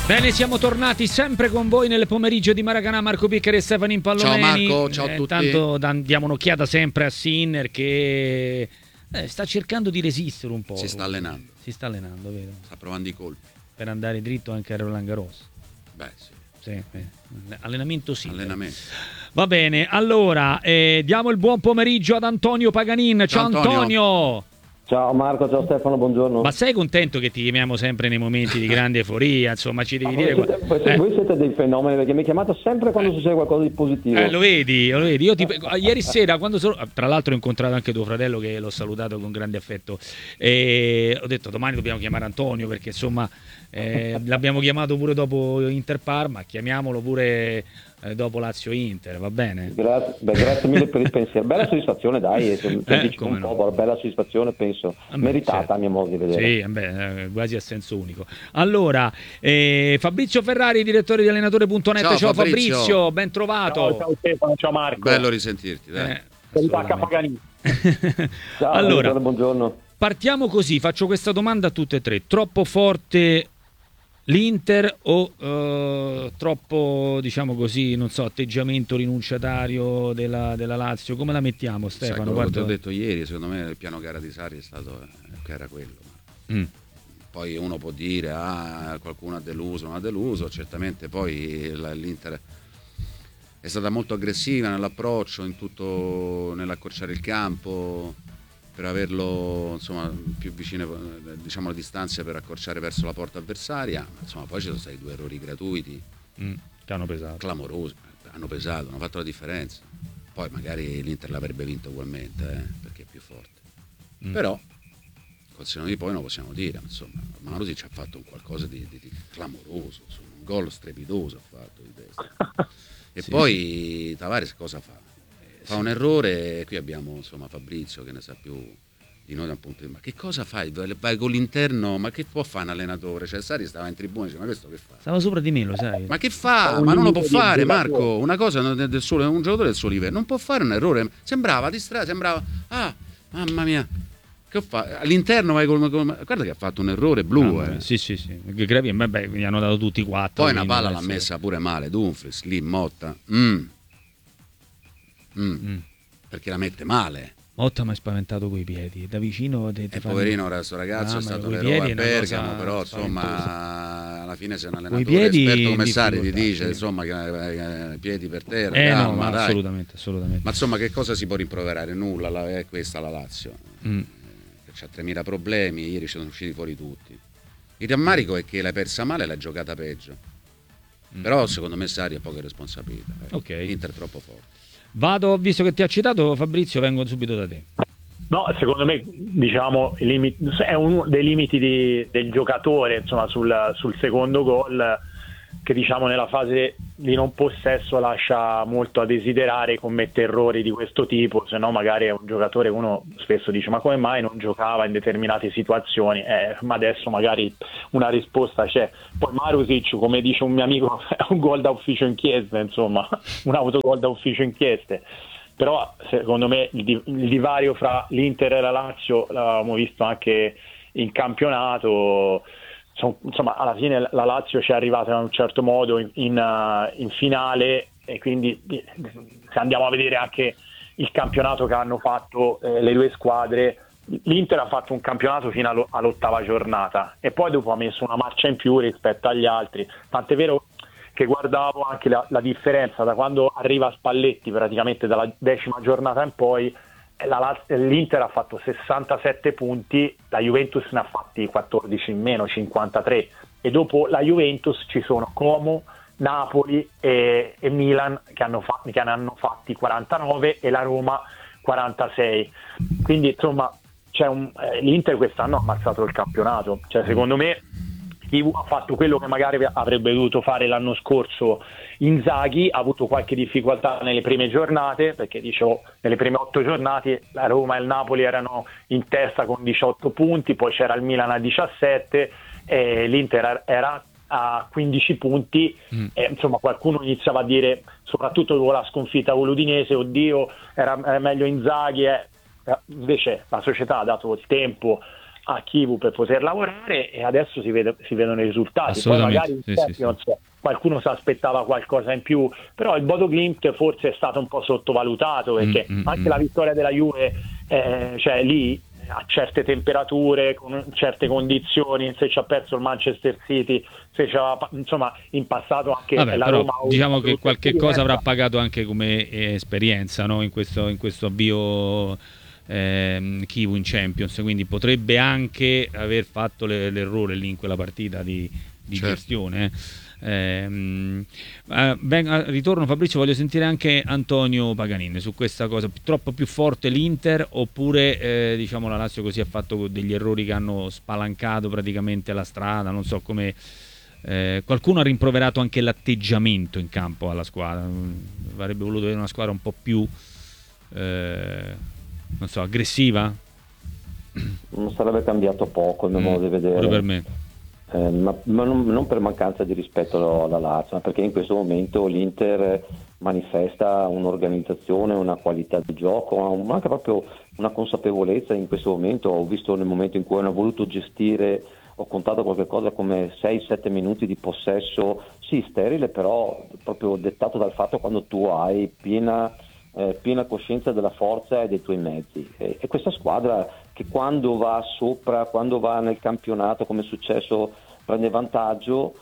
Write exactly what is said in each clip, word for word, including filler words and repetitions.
Bene, siamo tornati sempre con voi nel pomeriggio di Maracanã. Marco Piccari e Stefano Impallomeni. Ciao Marco, ciao a eh, tutti. Intanto diamo un'occhiata sempre a Sinner che eh, sta cercando di resistere un po'. Si sta allenando. Si sta allenando, vero? Sta provando i colpi. Per andare dritto anche a Roland Garros. Beh, sì. Sì, eh. Allenamento sì. Allenamento. Va bene, allora eh, diamo il buon pomeriggio ad Antonio Paganin. Ciao, Ciao Antonio. Antonio. Ciao Marco, ciao Stefano, buongiorno. Ma sei contento che ti chiamiamo sempre nei momenti di grande euforia? Insomma, ci devi Ah, dire. voi, siete, eh. voi siete dei fenomeni, perché mi chiamate sempre quando Eh. succede qualcosa di positivo. Eh, lo vedi, lo vedi. Io ti, ieri sera, quando sono, tra l'altro ho incontrato anche tuo fratello, che l'ho salutato con grande affetto, e ho detto domani dobbiamo chiamare Antonio, perché insomma eh, l'abbiamo chiamato pure dopo Inter Parma, chiamiamolo pure eh, dopo Lazio Inter, va bene? Grazie, beh, grazie mille per il pensiero. Bella soddisfazione, dai, se, se Eh, dici come un no. po', bella soddisfazione, penso, Vabbè, meritata certo. a mio modo di vedere. Sì, vabbè, quasi a senso unico. Allora, eh, Fabrizio Ferrari, direttore di allenatore punto net. Ciao, Ciao Fabrizio. Fabrizio, ben trovato. Ciao, ciao Stefano, ciao Marco. Bello risentirti, dai. Eh, Salutacca Paganin. Ciao, allora, buongiorno, buongiorno. partiamo così, faccio questa domanda a tutte e tre. Troppo forte l'Inter o eh, troppo, diciamo così, non so, atteggiamento rinunciatario della, della Lazio? Come la mettiamo, Sai, Stefano? quello che ti Guarda- ho detto ieri, secondo me il piano gara di Sarri è stato eh, che era quello. Mm. Poi uno può dire ah, qualcuno ha deluso, non ha deluso, certamente poi la- l'Inter è stata molto aggressiva nell'approccio, in tutto, nell'accorciare il campo, per averlo insomma più vicino, diciamo, le distanze per accorciare verso la porta avversaria. Insomma, poi ci sono stati due errori gratuiti, Mm, che hanno pesato. clamorosi, hanno pesato, hanno fatto la differenza. Poi magari l'Inter l'avrebbe vinto ugualmente, eh, perché è più forte. Mm. Però col senno di poi non possiamo dire, insomma, Marusi ci ha fatto un qualcosa di, di, di clamoroso, insomma, un gol strepitoso ha fatto di destra. E Sì, poi Tavares cosa fa? Fa un errore, e qui abbiamo insomma Fabrizio che ne sa più di noi da un punto di vista. Ma che cosa fai? Vai con l'interno, ma che può fare un allenatore? Cioè Sarri stava in tribuna e dice ma questo che fa? Stava sopra di me, lo sai. Ma che fa? Un Ma non lo può limite di fare, giocatore. Marco. Una cosa del del suo, un giocatore del suo livello non può fare un errore. Sembrava distratta, sembrava ah, mamma mia. Che ho fatto? All'interno vai col, col- guarda che ha fatto un errore blu, Ah, eh. Sì, sì, sì. Perché Gravi, beh, gli hanno dato tutti quattro. Poi una quindi palla deve l'ha essere- messa pure male, Dumfries, lì Motta. Mm. Mm. Mm. Perché la mette male. Motta mi ha spaventato coi piedi. Da vicino te, ti E fanno- poverino questo ragazzo Ah, è ma stato coi l'eroe piedi a è una Bergamo, cosa però spaventosa. insomma alla fine se un Coi allenatore piedi esperto come in Sarri ti difficoltà, dice sì. insomma che eh, piedi per terra, Eh no, calma, ma dai. assolutamente, assolutamente. Ma insomma che cosa si può rimproverare? Nulla, la- è questa la Lazio. Mm. Che c'ha tremila problemi, ieri ci sono usciti fuori tutti. Il rammarico è che l'hai persa male e l'hai giocata peggio. Però secondo me Sarri ha poche responsabilità. eh. Ok. L'Inter è troppo forte. Vado, visto che ti ha citato Fabrizio, vengo subito da te. No, secondo me diciamo il limite- è uno dei limiti di- del giocatore, insomma, sul, sul secondo gol, che diciamo nella fase di non possesso lascia molto a desiderare, commette errori di questo tipo, se no magari è un giocatore, uno spesso dice ma come mai non giocava in determinate situazioni, eh, ma adesso magari una risposta c'è. Poi Marusic, come dice un mio amico, è un gol da ufficio inchieste, insomma, un autogol da ufficio inchieste. Però secondo me il, di- il divario fra l'Inter e la Lazio l'abbiamo visto anche in campionato. Son- insomma, alla fine la Lazio ci è arrivata in un certo modo in, in, uh, in finale, e quindi eh, se andiamo a vedere anche il campionato che hanno fatto eh, le due squadre, l'Inter ha fatto un campionato fino allo- all'ottava giornata e poi dopo ha messo una marcia in più rispetto agli altri, tant'è vero che guardavo anche la, la differenza da quando arriva Spalletti, praticamente dalla decima giornata in poi. La Laz- L'Inter ha fatto sessantasette punti, la Juventus ne ha fatti quattordici in meno, cinquantatré, e dopo la Juventus ci sono Como, Napoli e, e Milan che, hanno fa- che ne hanno fatti quarantanove e la Roma quarantasei. Quindi insomma c'è un, eh, l'Inter quest'anno ha ammazzato il campionato, cioè secondo me chi ha fatto quello che magari avrebbe dovuto fare l'anno scorso Inzaghi, ha avuto qualche difficoltà nelle prime giornate, perché dicevo nelle prime otto giornate la Roma e il Napoli erano in testa con diciotto punti, poi c'era il Milan a diciassette e l'Inter era a quindici punti, mm. e insomma qualcuno iniziava a dire, soprattutto dopo la sconfitta con l'Udinese, oddio era, era meglio Inzaghi, eh. Invece la società ha dato il tempo a Chivu per poter lavorare, e adesso si, vede, si vedono i risultati. Poi magari in sì, Champions sì, sì. qualcuno si aspettava qualcosa in più, però il Bodo Glimt forse è stato un po' sottovalutato, perché mm, mm, anche mm. la vittoria della Juve, eh, cioè lì a certe temperature, con certe condizioni, se ci ha perso il Manchester City, se c'ha, insomma in passato anche Vabbè, la però, Roma, diciamo che qualche cosa avrà pagato anche come eh, esperienza, no? in, questo, in questo avvio eh, Chivu in Champions, quindi potrebbe anche aver fatto le, l'errore lì in quella partita di, di certo. gestione. Eh, eh, ben, ritorno Fabrizio, voglio sentire anche Antonio Paganini su questa cosa. Troppo più forte l'Inter, oppure eh, diciamo la Lazio così ha fatto degli errori che hanno spalancato praticamente la strada, non so come eh, qualcuno ha rimproverato anche l'atteggiamento in campo alla squadra, avrebbe voluto vedere una squadra un po' più eh, non so, aggressiva. Non sarebbe cambiato poco il mio mm, modo di vedere pure per me. Eh, ma, ma non, non per mancanza di rispetto alla Lazio, ma perché in questo momento l'Inter manifesta un'organizzazione, una qualità di gioco, ma anche proprio una consapevolezza. In questo momento ho visto, nel momento in cui hanno voluto gestire, ho contato qualche cosa come sei sette minuti di possesso, sì sterile, però proprio dettato dal fatto quando tu hai piena Eh, piena coscienza della forza e dei tuoi mezzi, e, e questa squadra che quando va sopra, quando va nel campionato, come è successo, prende vantaggio,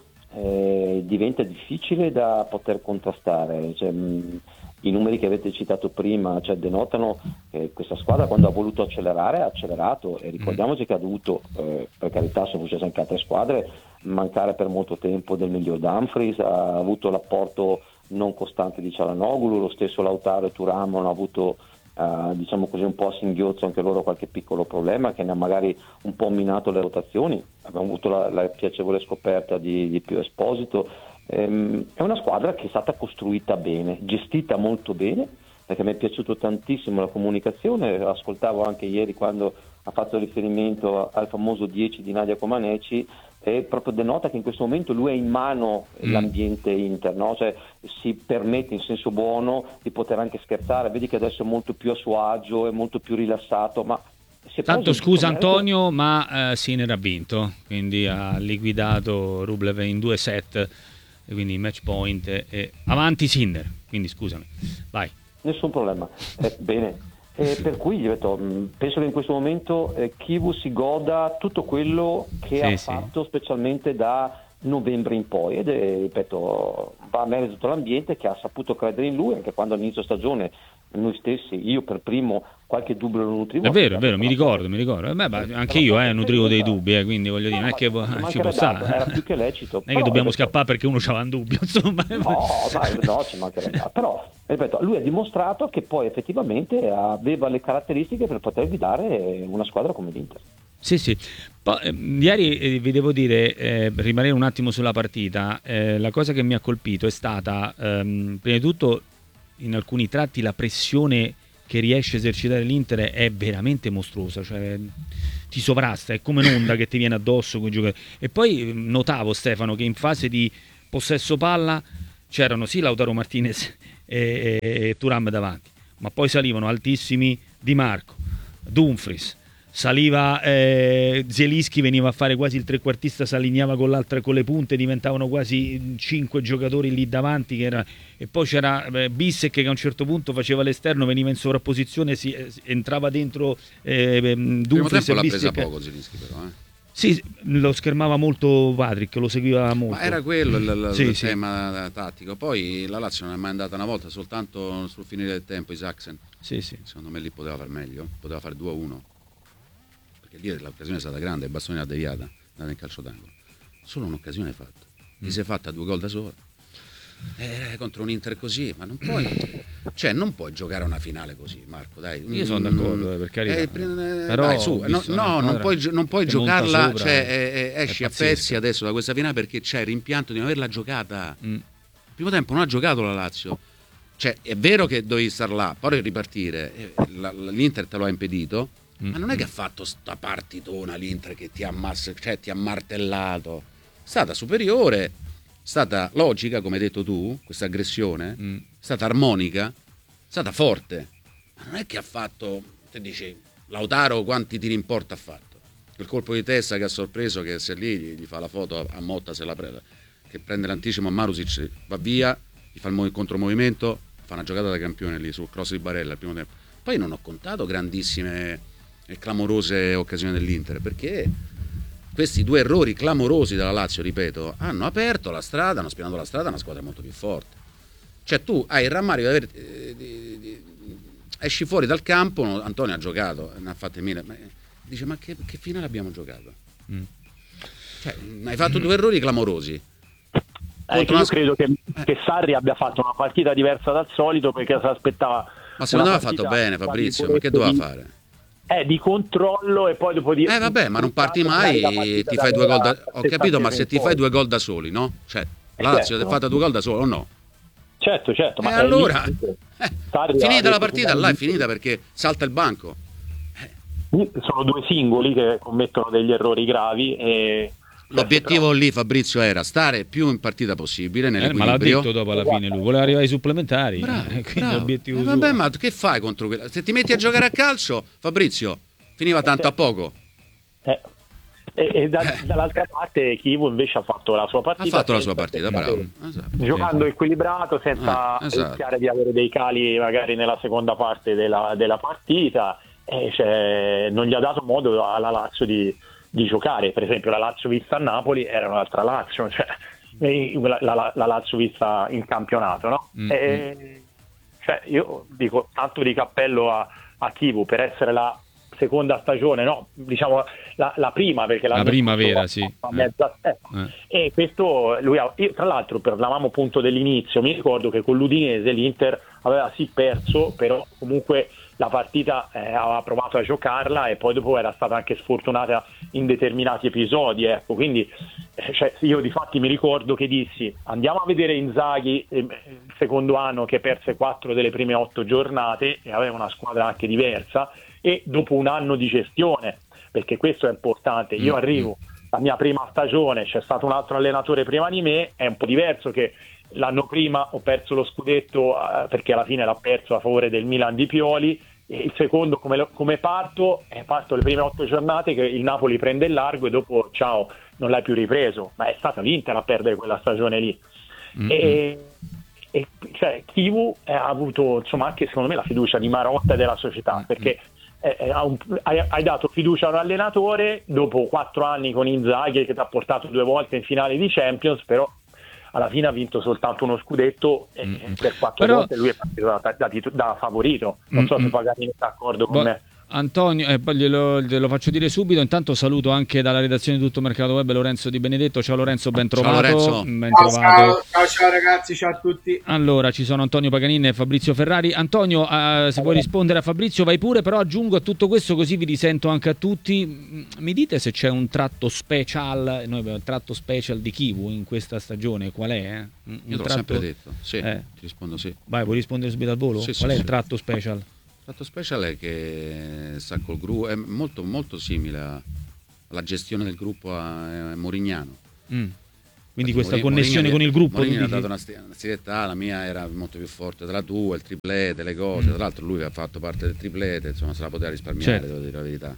eh, diventa difficile da poter contrastare. Cioè, mh, i numeri che avete citato prima, cioè, denotano che questa squadra quando ha voluto accelerare ha accelerato, e ricordiamoci che ha dovuto, eh, per carità sono successe anche altre squadre, mancare per molto tempo del miglior Dumfries, ha avuto l'apporto non costante di Cialanoglu, lo stesso Lautaro e Thuram hanno avuto uh, diciamo così un po' a singhiozzo anche loro qualche piccolo problema che ne ha magari un po' minato le rotazioni. Abbiamo avuto la, la piacevole scoperta di, di Pio Esposito. Ehm, è una squadra che è stata costruita bene, gestita molto bene, perché mi è piaciuto tantissimo la comunicazione. Ascoltavo anche ieri quando ha fatto riferimento al famoso dieci di Nadia Comaneci, e proprio denota che in questo momento lui è in mano mm. l'ambiente Inter, no? Cioè, si permette in senso buono di poter anche scherzare, vedi che adesso è molto più a suo agio, è molto più rilassato, ma tanto scusa Antonio, ma uh, Sinner ha vinto, quindi ha liquidato Rublev in due set, e quindi match point, e, e avanti Sinner, quindi scusami, vai. Nessun problema, eh, bene. Eh, per cui detto, penso che in questo momento eh, Chivu si goda tutto quello che sì, ha sì. fatto, specialmente da novembre in poi, ed è, ripeto, va a merito tutto l'ambiente che ha saputo credere in lui, anche quando all'inizio stagione noi stessi, io per primo, qualche dubbio lo nutrivo. È vero, è vero, mi ricordo, mi ricordo. Beh, beh, anche io eh, nutrivo dei dubbi, eh, quindi voglio dire, no, non è che ma, ci può stare. Era più che lecito. Non è che dobbiamo scappare perché uno c'aveva un dubbio, insomma. No, dai, no, ci mancherebbe. Però, ripeto, lui ha dimostrato che poi effettivamente aveva le caratteristiche per poter guidare una squadra come l'Inter. Sì, sì. Poi, eh, ieri eh, vi devo dire, eh, per rimanere un attimo sulla partita, eh, la cosa che mi ha colpito è stata, ehm, prima di tutto, in alcuni tratti la pressione che riesce a esercitare l'Inter è veramente mostruosa, cioè ti sovrasta, è come un'onda che ti viene addosso con i giocatori. E poi notavo, Stefano, che in fase di possesso palla c'erano sì Lautaro Martinez e, e, e Thuram davanti, ma poi salivano altissimi Di Marco, Dumfries, saliva eh, Zielinski, veniva a fare quasi il trequartista, si allineava con l'altra, con le punte, diventavano quasi cinque giocatori lì davanti che era, e poi c'era eh, Bissek che a un certo punto faceva l'esterno, veniva in sovrapposizione, si, eh, entrava dentro eh, Dumfries e l'ha Bissek. presa poco Zielinski però eh. Sì, lo schermava molto Patrick, lo seguiva molto. Ma era quello il, il, sì, il sì. tema tattico. Poi la Lazio non è mai andata una volta, soltanto sul finire del tempo Isaacsen. Sì, sì. Secondo me lì poteva far meglio, poteva fare due a uno. Perché lì l'occasione è stata grande, il bastone l'ha deviata, è andata in calcio d'angolo. Solo un'occasione fatta. Gli mm. si è fatta due gol da sola. Eh, contro un Inter così, ma non puoi, cioè non puoi giocare una finale così, Marco, dai. Io sono d'accordo, eh, per carità. Eh, però dai, su, no, no non puoi, non puoi giocarla, sopra, cioè, eh, eh, esci a pezzi adesso da questa finale perché c'è il rimpianto di non averla giocata. Mm. Il primo tempo non ha giocato la Lazio. Cioè, è vero che dovevi star là, poi ripartire, l'Inter te lo ha impedito, mm. ma non è che ha fatto sta partitona l'Inter che ti ha, ammassa, cioè, ti ha martellato. È stata superiore, è stata logica, come hai detto tu, questa aggressione, mm. è stata armonica, è stata forte. Ma non è che ha fatto, te dici, Lautaro quanti tiri in porta ha fatto? quel colpo di testa che ha sorpreso, che se lì gli, gli fa la foto a, a Motta, se la prende, che prende l'anticipo a Marusic, va via, gli fa il mo- contromovimento, fa una giocata da campione lì sul cross di Barella al primo tempo. Poi non ho contato grandissime e clamorose occasioni dell'Inter, perché questi due errori clamorosi della Lazio, ripeto, hanno aperto la strada, hanno spianato la strada a una squadra molto più forte. Cioè tu hai il rammarico di aver, eh, di, di, esci fuori dal campo, Antonio ha giocato, ne ha fatte mille, ma, dice ma che, che finale abbiamo giocato? Mm. Cioè, hai fatto due errori clamorosi. Eh, io una... credo che, che Sarri abbia fatto una partita diversa dal solito, perché si aspettava. Ma secondo me ha fatto bene Fabrizio, ma che doveva di, fare? Eh, di controllo, e poi dopo di... Eh vabbè, ma non parti mai, ti fai due gol da... Ho capito, ma se ti fai due gol da soli, no? Cioè, la Lazio ti ha fatto due gol da solo o no? Certo, certo. E ma allora, eh, finita la partita, là è finita perché salta il banco. Eh. Sono due singoli che commettono degli errori gravi e... L'obiettivo però... lì, Fabrizio, era stare più in partita possibile nell'equilibrio. Eh, ma l'ha detto dopo alla fine lui, voleva arrivare ai supplementari. Bravo, eh, bravo. L'obiettivo eh, vabbè, ma che fai contro quella? Se ti metti a giocare a calcio, Fabrizio, finiva tanto a poco. Eh. E, e da, dall'altra parte Chivu invece ha fatto la sua partita. Ha fatto la sua partita, bravo. Esatto. Giocando equilibrato, senza eh, esatto. rischiare di avere dei cali magari nella seconda parte della, della partita. E cioè, non gli ha dato modo alla Lazio di... di giocare. Per esempio la Lazio vista a Napoli era un'altra Lazio, cioè la, la, la Lazio vista in campionato, no? Mm-hmm. E, cioè, io dico tanto di cappello a, a Chivu per essere la seconda stagione, no? Diciamo la, la prima, perché la, la prima vera, sì. Mezza, eh. Eh. E questo lui ha, io, tra l'altro parlavamo appunto dell'inizio, mi ricordo che con l'Udinese l'Inter aveva sì perso, però comunque la partita eh, aveva provato a giocarla e poi dopo era stata anche sfortunata in determinati episodi, ecco. Quindi eh, cioè, io di fatti mi ricordo che dissi andiamo a vedere Inzaghi eh, il secondo anno che perse quattro delle prime otto giornate e aveva una squadra anche diversa, e dopo un anno di gestione, perché questo è importante, io arrivo la mia prima stagione, c'è stato un altro allenatore prima di me, è un po' diverso che l'anno prima ho perso lo scudetto eh, perché alla fine l'ha perso a favore del Milan di Pioli. Il secondo come, come parto, eh, parto le prime otto giornate che il Napoli prende il largo e dopo ciao, non l'hai più ripreso, ma è stata l'Inter a perdere quella stagione lì. Mm-hmm. E, e cioè Chivu ha avuto insomma anche secondo me la fiducia di Marotta e della società, mm-hmm. perché eh, un, hai, hai dato fiducia a un allenatore dopo quattro anni con Inzaghi che ti ha portato due volte in finale di Champions, però alla fine ha vinto soltanto uno scudetto e mm. per quattro Però... volte lui è partito da, da, da favorito. Non so mm-hmm. se Paganini è d'accordo con Bo- me. Antonio, eh, poi glielo, glielo faccio dire subito. Intanto saluto anche dalla redazione di Tutto Mercato Web Lorenzo Di Benedetto. Ciao Lorenzo, ben trovato. Ciao Lorenzo. Ben ciao, trovato. Ciao, ciao, ciao ragazzi, ciao a tutti. Allora, ci sono Antonio Paganini e Fabrizio Ferrari. Antonio, eh, se vuoi rispondere a Fabrizio vai pure, però aggiungo a tutto questo così vi risento anche a tutti. Mi dite se c'è un tratto special, noi abbiamo un tratto special di Chivu in questa stagione, qual è? Eh? Un Io te l'ho tratto... sempre detto, sì, eh. ti rispondo sì. Vai, vuoi rispondere subito al volo? Sì, qual sì, è sì. il tratto special? Il tratto special è che sta col gruppo, è molto molto simile a, alla gestione del gruppo a, a Morignano. Mm. Quindi Perché questa Mori- connessione Mourinho, con il gruppo. Mourinho ha dato una, st- una stiletta, la mia era molto più forte della tua, il triplete, le cose. Mm. Tra l'altro lui ha fatto parte del triplete, insomma se la poteva risparmiare, certo. Devo dire la verità.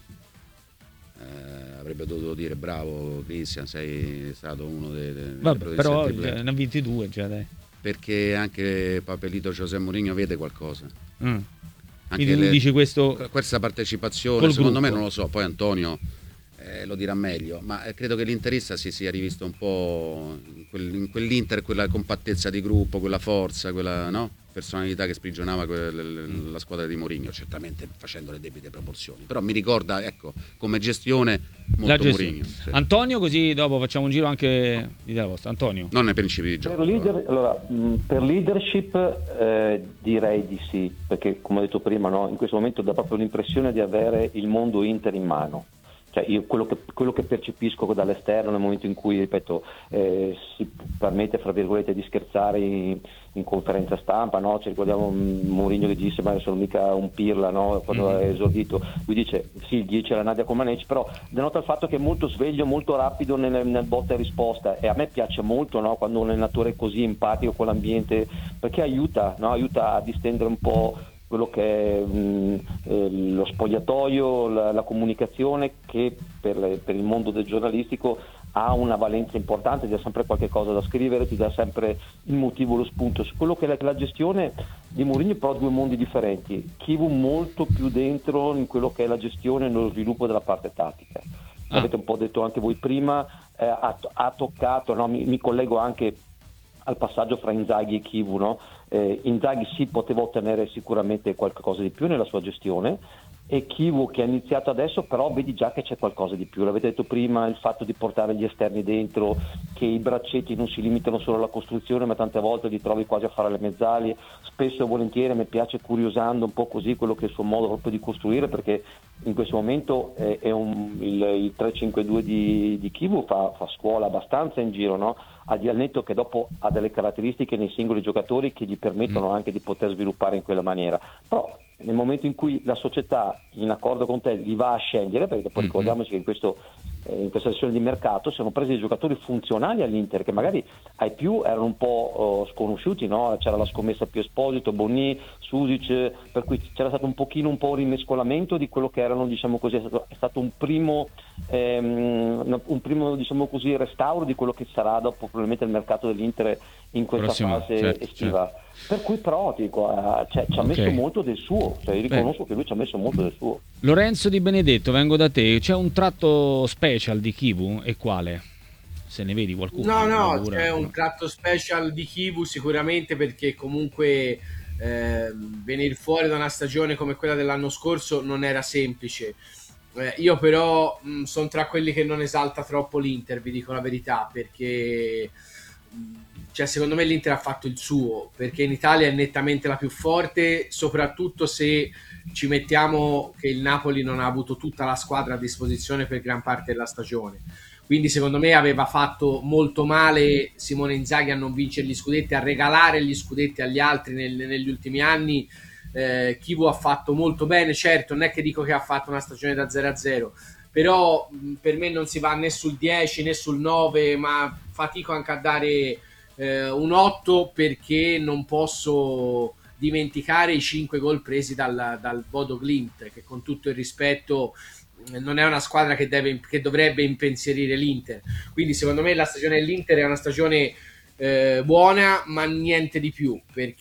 Eh, avrebbe dovuto dire bravo Cristian, sei stato uno dei, dei Vabbè, però ne ha vinti due già, dai. Perché anche Papelito José Mourinho vede qualcosa. Mm. Anche Quindi le, dici questo questa partecipazione, secondo me non lo so, poi Antonio eh, lo dirà meglio, ma credo che l'interista si sia rivisto un po' in, quel, in quell'Inter, quella compattezza di gruppo, quella forza, quella no? personalità che sprigionava quel, la squadra di Mourinho, certamente facendo le debite proporzioni, però mi ricorda, ecco, come gestione molto Mourinho. Sì. Antonio, così dopo facciamo un giro anche di della vostra. Antonio. Non nei principi di gioco. Per, leader, allora, mh, per leadership eh, direi di sì, perché come ho detto prima, no, in questo momento dà proprio l'impressione di avere il mondo Inter in mano. Cioè io quello che, quello che percepisco dall'esterno nel momento in cui, ripeto, eh, si permette fra virgolette di scherzare in, in conferenza stampa, no? Ci ricordiamo Mourinho che disse ma sono mica un pirla, no? Quando mm-hmm. è esordito, lui dice sì, il dieci era Nadia Comaneci, però denota il fatto che è molto sveglio, molto rapido nel, nel botta e risposta, e a me piace molto, no? Quando un allenatore è così empatico con l'ambiente, perché aiuta, no? Aiuta a distendere un po' quello che è mh, eh, lo spogliatoio, la, la comunicazione, che per, le, per il mondo del giornalistico ha una valenza importante, ti dà sempre qualche cosa da scrivere, ti dà sempre il motivo, lo spunto. Su quello che è la, la gestione di Mourinho, però due mondi differenti. Chievo molto più dentro in quello che è la gestione e lo sviluppo della parte tattica. Ah. Avete un po' detto anche voi prima, eh, ha, ha toccato, no? mi, mi collego anche al passaggio fra Inzaghi e Chivu, no? eh, Inzaghi sì, poteva ottenere sicuramente qualcosa di più nella sua gestione, e Chivu che ha iniziato adesso, però vedi già che c'è qualcosa di più. L'avete detto prima, il fatto di portare gli esterni dentro, che i braccetti non si limitano solo alla costruzione, ma tante volte li trovi quasi a fare le mezzali. Spesso e volentieri mi piace, curiosando un po' così quello che è il suo modo proprio di costruire, perché in questo momento è, è un, il, il tre cinque due di, di Chivu fa, fa scuola abbastanza in giro, no? Al di netto che dopo ha delle caratteristiche nei singoli giocatori che gli permettono mm. anche di poter sviluppare in quella maniera. Però nel momento in cui la società, in accordo con te, li va a scegliere, perché poi mm-hmm. ricordiamoci che in, questo, eh, in questa sessione di mercato sono presi dei giocatori funzionali all'Inter, che magari ai più erano un po' uh, sconosciuti, no? C'era la scommessa più Esposito, Bonni, Susic, per cui c'era stato un pochino un po' un rimescolamento di quello che erano, diciamo così, è stato, è stato un primo ehm, un primo, diciamo così, restauro di quello che sarà dopo probabilmente il mercato dell'Inter in questa Prossimo, fase certo, estiva. Certo. Per cui però dico, uh, cioè, ci ha messo okay. molto del suo, cioè, io riconosco Beh. che lui ci ha messo molto del suo. Lorenzo Di Benedetto, vengo da te, c'è un tratto special di Chivu, e quale? Se ne vedi qualcuno? No, no, lavora, c'è no. un tratto special di Chivu sicuramente, perché comunque eh, venire fuori da una stagione come quella dell'anno scorso non era semplice. Eh, io però sono tra quelli che non esalta troppo l'Inter, vi dico la verità, perché mh, cioè, secondo me l'Inter ha fatto il suo, perché in Italia è nettamente la più forte, soprattutto se ci mettiamo che il Napoli non ha avuto tutta la squadra a disposizione per gran parte della stagione. Quindi secondo me aveva fatto molto male Simone Inzaghi a non vincere gli scudetti, a regalare gli scudetti agli altri nel, negli ultimi anni. eh, Chivu ha fatto molto bene, certo, non è che dico che ha fatto una stagione da zero a zero, però mh, per me non si va né sul dieci né sul nove, ma fatico anche a dare eh, un otto, perché non posso dimenticare i cinque gol presi dal, dal Bodo Glimt, che con tutto il rispetto non è una squadra che, deve, che dovrebbe impensierire l'Inter. Quindi secondo me la stagione dell'Inter è una stagione eh, buona, ma niente di più,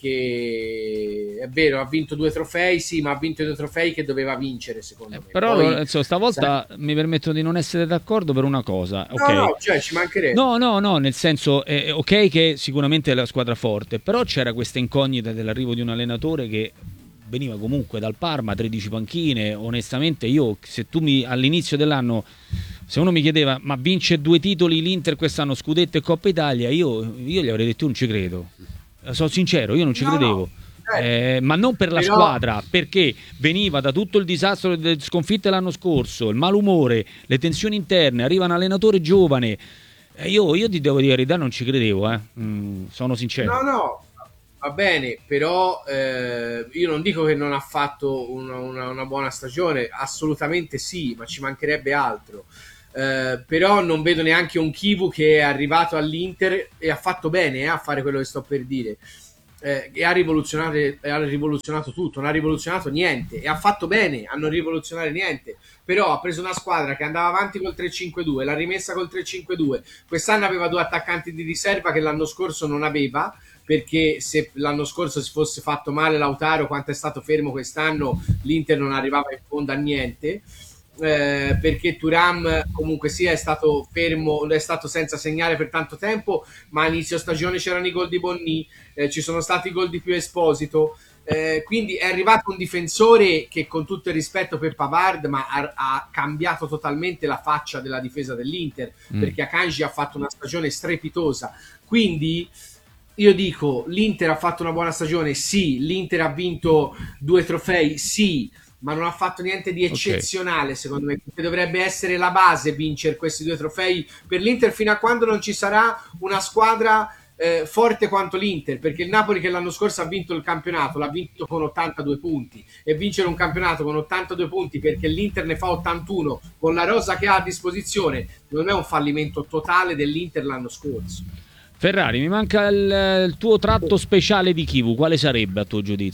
perché è vero, ha vinto due trofei, sì, ma ha vinto due trofei che doveva vincere, secondo eh, me. Però Poi, Lorenzo, stavolta sai... mi permetto di non essere d'accordo per una cosa. No, okay. no, cioè ci mancherebbe. No, no, no, nel senso, eh, ok che sicuramente è la squadra forte, però c'era questa incognita dell'arrivo di un allenatore che veniva comunque dal Parma, tredici panchine. Onestamente io, se tu mi all'inizio dell'anno, se uno mi chiedeva ma vince due titoli l'Inter quest'anno, scudetto e Coppa Italia, io, io gli avrei detto non ci credo, sono sincero, io non ci no, credevo no. Eh, ma non per la Però... squadra, perché veniva da tutto il disastro delle sconfitte l'anno scorso, il malumore, le tensioni interne, arriva un allenatore giovane, eh, io, io ti devo dire la verità, non ci credevo, eh. mm, sono sincero. No, no, va bene, però eh, io non dico che non ha fatto una, una, una buona stagione, assolutamente sì, ma ci mancherebbe altro. Eh, però non vedo neanche un Chivu che è arrivato all'Inter e ha fatto bene eh, a fare quello che sto per dire, eh, e ha rivoluzionato, ha rivoluzionato tutto, non ha rivoluzionato niente, e ha fatto bene a non rivoluzionare niente. Però ha preso una squadra che andava avanti col tre cinque due, l'ha rimessa col tre cinque due, quest'anno aveva due attaccanti di riserva che l'anno scorso non aveva, perché se l'anno scorso si fosse fatto male Lautaro, quanto è stato fermo quest'anno, l'Inter non arrivava in fondo a niente, eh, perché Thuram comunque sia è stato fermo, è stato senza segnare per tanto tempo, ma a inizio stagione c'erano i gol di Bonni, eh, ci sono stati i gol di più Esposito, eh, quindi è arrivato un difensore che, con tutto il rispetto per Pavard, ma ha, ha cambiato totalmente la faccia della difesa dell'Inter, mm. perché Akanji ha fatto una stagione strepitosa. Quindi io dico, l'Inter ha fatto una buona stagione, sì, l'Inter ha vinto due trofei, sì, ma non ha fatto niente di eccezionale, okay. secondo me, perché dovrebbe essere la base vincere questi due trofei per l'Inter, fino a quando non ci sarà una squadra eh, forte quanto l'Inter, perché il Napoli, che l'anno scorso ha vinto il campionato, l'ha vinto con ottantadue punti, e vincere un campionato con ottantadue punti perché l'Inter ne fa ottantuno con la rosa che ha a disposizione non è un fallimento totale dell'Inter l'anno scorso. Ferrari, mi manca il, il tuo tratto speciale di Chivu, quale sarebbe a tuo giudizio?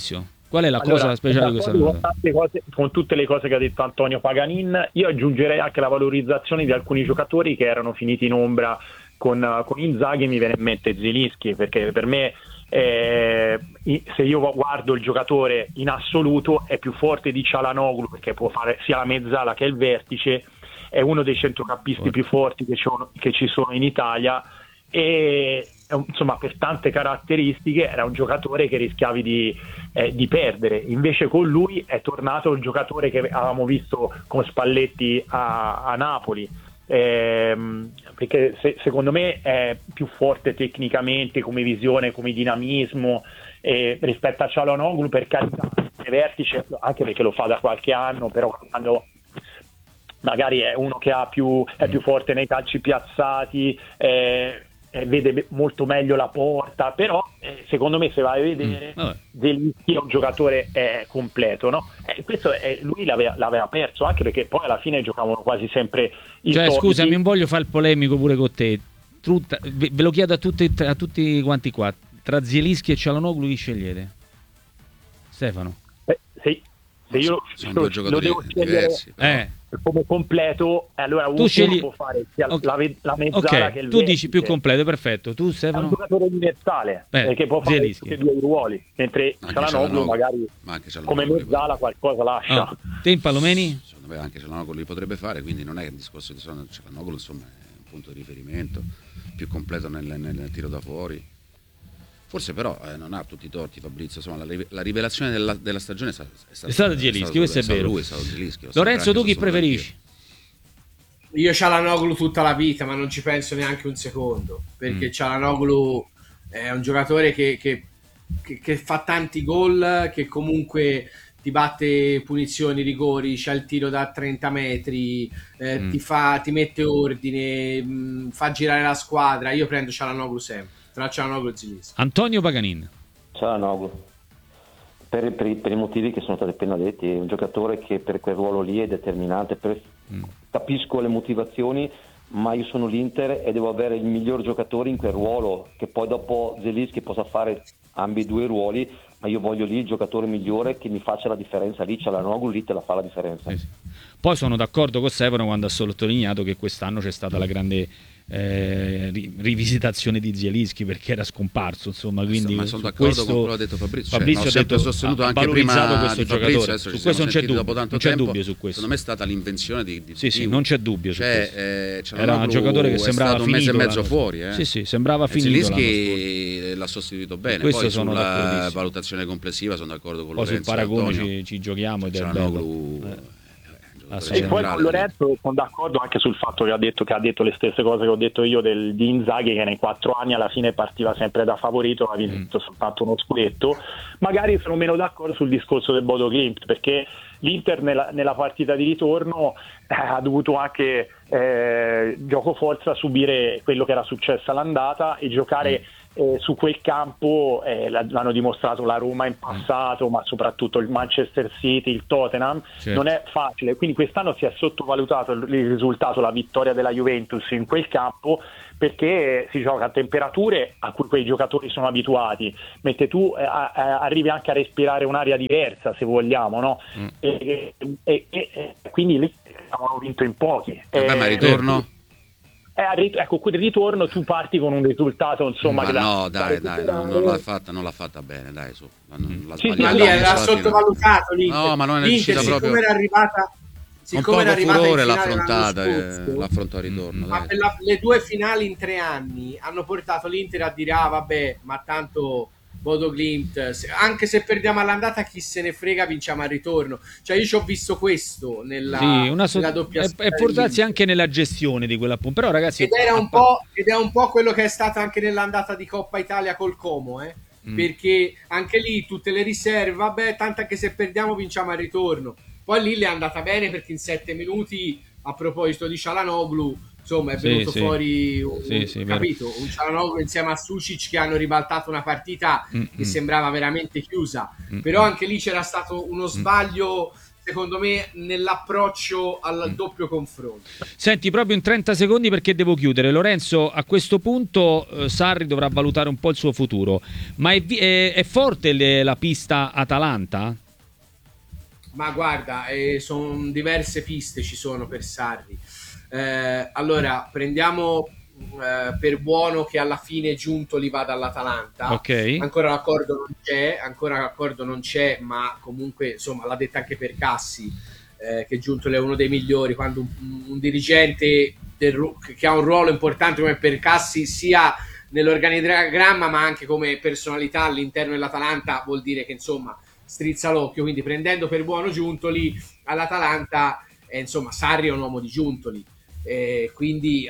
Qual è la Allora, cosa speciale di questa con, annata? tante cose, con tutte le cose che ha detto Antonio Paganin, io aggiungerei anche la valorizzazione di alcuni giocatori che erano finiti in ombra con, con Inzaghi. Mi viene in mente Zielinski, perché per me eh, se io guardo il giocatore in assoluto è più forte di Çalhanoğlu, perché può fare sia la mezzala che il vertice, è uno dei centrocampisti più forti che, che ci sono in Italia, e insomma per tante caratteristiche era un giocatore che rischiavi di, eh, di perdere. Invece con lui è tornato il giocatore che avevamo visto con Spalletti a, a Napoli, ehm, perché se, secondo me è più forte tecnicamente, come visione, come dinamismo, eh, rispetto a Çalhanoğlu, per carità, vertice, anche perché lo fa da qualche anno, però quando magari è uno che ha più, è più forte nei calci piazzati, eh, eh, vede molto meglio la porta, però eh, secondo me se vai a vedere mm, Zielinski è un giocatore eh, completo, no? Eh, questo è, lui l'aveva, l'aveva perso, anche perché poi alla fine giocavano quasi sempre i cioè soliti. Scusami, non voglio fare il polemico pure con te, Trutta, ve, ve lo chiedo a tutti, a tutti quanti qua, tra Zielinski e Çalhanoğlu chi scegliete? Stefano? Eh, sì. Se io sono lo, due giocatori lo devo scegliere diversi, eh. come completo, allora uno scegli... può fare sia okay. la, la mezzala okay. che il tu vertice. Dici più completo, perfetto. Tu, È Stefano? un giocatore universale, eh, perché può fare Zielinski. tutti e due i ruoli, mentre Çalhanoğlu magari come mezzala qualcosa lascia. Oh. Te in Palomeni? Secondo me anche Çalhanoğlu li potrebbe fare, quindi non è un discorso di Çalhanoğlu, insomma è un punto di riferimento più completo nel, nel, nel tiro da fuori. Forse però eh, non ha tutti i torti Fabrizio, insomma la, la rivelazione della, della stagione è stata, è stata, è stato Zielinski, questo è, è vero. Lui, è stato Zielinski, Lorenzo, tu chi preferisci? Io Çalhanoğlu tutta la vita, ma non ci penso neanche un secondo, perché mm. Çalhanoğlu è un giocatore che, che, che, che fa tanti gol, che comunque ti batte punizioni, rigori, c'ha il tiro da trenta metri, eh, mm. ti, fa, ti mette ordine, mh, fa girare la squadra. Io prendo Çalhanoğlu sempre. Tra Çalhanoğlu e Zielinski. Antonio Paganin. Çalhanoğlu, per, per, per i motivi che sono stati appena detti, è un giocatore che per quel ruolo lì è determinante. Per, mm. Capisco le motivazioni, ma io sono l'Inter e devo avere il miglior giocatore in quel ruolo, che poi dopo Zielinski possa fare ambi due ruoli, ma io voglio lì il giocatore migliore che mi faccia la differenza lì. Çalhanoğlu lì te la fa la differenza. Sì, sì. Poi sono d'accordo con Stefano quando ha sottolineato che quest'anno c'è stata la grande Eh, rivisitazione di Zielinski, perché era scomparso, insomma, quindi ma sono d'accordo questo, con quello che ha detto Fabrizio, Fabrizio cioè, ha sempre detto, sostenuto ha anche prima questo di giocatore, Fabrizio, su questo non c'è dubbio, dopo tanto non c'è tempo, dubbio su questo. Secondo me è stata l'invenzione di, di sì, sì, non c'è dubbio su cioè, questo. Eh, era un giocatore che sembrava stato un mese e mezzo la... fuori, eh. sì, sì, sembrava e finito. Zielinski l'ha sostituito bene. Questo poi sono sulla valutazione complessiva sono d'accordo con poi Lorenzo. Poi sul paragone ci, ci giochiamo ed è bello. Eh. E poi con Lorenzo sono d'accordo anche sul fatto che ha detto che ha detto le stesse cose che ho detto io del, di Inzaghi, che nei quattro anni alla fine partiva sempre da favorito, ha vinto mm. soltanto uno scudetto. Magari sono meno d'accordo sul discorso del Bodo Glimt, perché l'Inter nella, nella partita di ritorno eh, ha dovuto anche eh, gioco forza subire quello che era successo all'andata e giocare mm. Eh, su quel campo. Eh, l'hanno dimostrato la Roma in passato, ma soprattutto il Manchester City, il Tottenham. Certo. Non è facile, quindi quest'anno si è sottovalutato il risultato, la vittoria della Juventus in quel campo, perché si gioca a temperature a cui quei giocatori sono abituati, mentre tu eh, a, arrivi anche a respirare un'aria diversa, se vogliamo, no? Mm. E, e, e, e quindi lì hanno vinto in pochi. Vabbè, eh, ma ritorno? Eh, ecco, quel ritorno tu parti con un risultato, insomma, ma che no, da, dai, dai, no, non l'ha fatta, non l'ha fatta bene, dai, su. Non, sì, ma lì era sottovalutato l'Inter. No, ma non è l'Inter, proprio. Siccome era arrivata, siccome un era arrivata furore in l'affrontata, scorso, eh, l'affrontò al ritorno. Ma per la, le due finali in tre anni hanno portato l'Inter a dire ah vabbè, ma tanto Bodo Glimt, anche se perdiamo all'andata chi se ne frega, vinciamo al ritorno. Cioè io ci ho visto questo nella, sì, una so- nella doppia e, e portarsi anche nella gestione di quella punta. Però ragazzi, ed era un po', ed è un po' quello che è stato anche nell'andata di Coppa Italia col Como, eh? mm. perché anche lì tutte le riserve, vabbè, tanto anche se perdiamo vinciamo al ritorno. Poi lì le è andata bene, perché in sette minuti, a proposito di Çalhanoğlu, insomma è venuto sì, sì. fuori un, sì, sì, capito, un Çalhanoğlu insieme a Sušić che hanno ribaltato una partita mm, che mm. sembrava veramente chiusa. Mm, però anche lì c'era stato uno sbaglio secondo me, nell'approccio al doppio confronto. Senti, proprio in trenta secondi perché devo chiudere. Lorenzo, a questo punto eh, Sarri dovrà valutare un po' il suo futuro, ma è, è, è forte le, la pista Atalanta? Ma guarda, eh, sono diverse piste ci sono per Sarri. Eh, allora, prendiamo eh, per buono che alla fine Giuntoli vada all'Atalanta. Ok. Ancora l'accordo non c'è, ancora l'accordo non c'è, ma comunque, insomma, l'ha detto anche per Cassi, eh, che Giuntoli è uno dei migliori. Quando un, un dirigente del, che ha un ruolo importante come per Cassi, sia nell'organigramma ma anche come personalità all'interno dell'Atalanta, vuol dire che, insomma, strizza l'occhio. Quindi prendendo per buono Giuntoli all'Atalanta, eh, insomma, Sarri è un uomo di Giuntoli, eh, quindi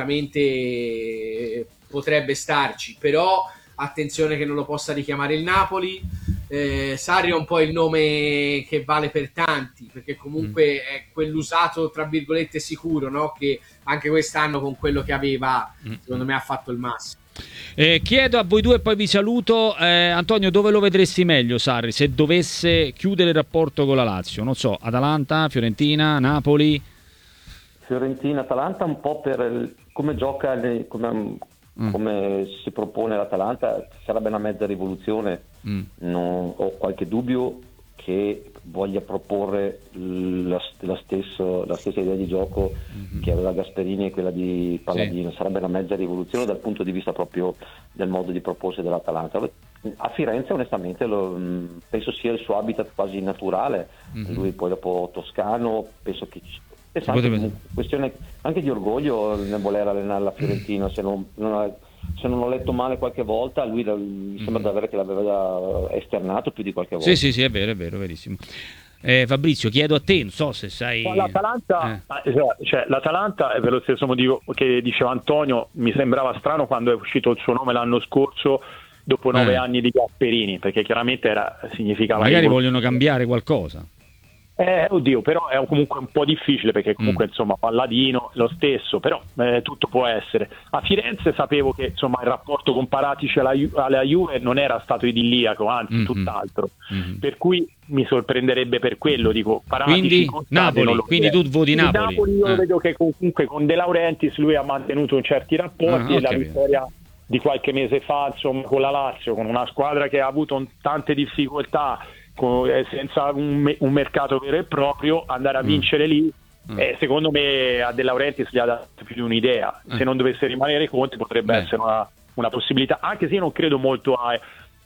assolutamente potrebbe starci, però attenzione che non lo possa richiamare il Napoli. eh, Sarri è un po' il nome che vale per tanti, perché comunque mm. è quell'usato tra virgolette sicuro, no? Che anche quest'anno con quello che aveva mm. secondo me ha fatto il massimo. Eh, chiedo a voi due e poi vi saluto. eh, Antonio, dove lo vedresti meglio Sarri se dovesse chiudere il rapporto con la Lazio? Non so, Atalanta, Fiorentina, Napoli? Fiorentina, Atalanta un po' per il, come gioca, come, mm. come si propone l'Atalanta, sarebbe una mezza rivoluzione. mm. Non, ho qualche dubbio che voglia proporre la, la, stesso, la stessa idea di gioco mm-hmm. che aveva Gasperini e quella di Palladino. Sì. Sarebbe una mezza rivoluzione dal punto di vista proprio del modo di proporsi dell'Atalanta. A Firenze onestamente lo, penso sia il suo habitat quasi naturale. Mm-hmm. Lui poi dopo toscano, penso che penso anche potrebbe... questione anche di orgoglio nel voler allenare la Fiorentina. Se non, non ha, se non ho letto male qualche volta, lui mi sembra mm-hmm. davvero che l'aveva esternato più di qualche volta. Sì, sì, sì, è vero, è vero, verissimo. Eh, Fabrizio, chiedo a te, non so se sai... L'Atalanta, eh. cioè, l'Atalanta, per lo stesso motivo che diceva Antonio, mi sembrava strano quando è uscito il suo nome l'anno scorso, dopo nove eh. anni di Gasperini, perché chiaramente era, significava... Magari vogliono cambiare qualcosa. Eh, oddio, però è comunque un po' difficile perché comunque mm. insomma Palladino lo stesso, però eh, tutto può essere. A Firenze sapevo che insomma il rapporto con Paratici alla, Ju- alla Juve non era stato idilliaco, anzi mm-hmm. tutt'altro, mm-hmm. per cui mi sorprenderebbe per quello, dico Paratici, quindi Napoli, quindi tu voti Napoli. Napoli io eh. vedo che comunque con De Laurentiis lui ha mantenuto certi rapporti ah, e la vittoria di qualche mese fa insomma con la Lazio, con una squadra che ha avuto un, tante difficoltà, senza un, un mercato vero e proprio, andare a vincere mm. lì mm. Eh, secondo me a De Laurentiis gli ha dato più di un'idea. mm. Se non dovesse rimanere Conte potrebbe Beh. essere una, una possibilità, anche se io non credo molto ai,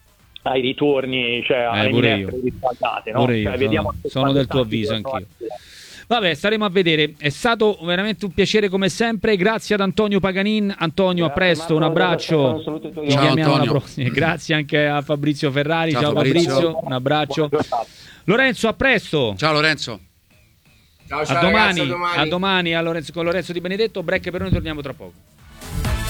ai ritorni, cioè eh, alle minestre riscaldate, no? Cioè, sono, vediamo sono del tuo avviso anch'io. Vabbè, staremo a vedere. È stato veramente un piacere come sempre. Grazie ad Antonio Paganin. Antonio, a presto, un abbraccio. Ci chiamiamo alla prossima. Grazie anche a Fabrizio Ferrari. Ciao, Ciao Fabrizio. Fabrizio, un abbraccio. Lorenzo, a presto. Ciao Lorenzo. Ciao, ciao, a domani, ragazzi, a domani. A domani a Lorenzo, con Lorenzo Di Benedetto. Break per noi, torniamo tra poco.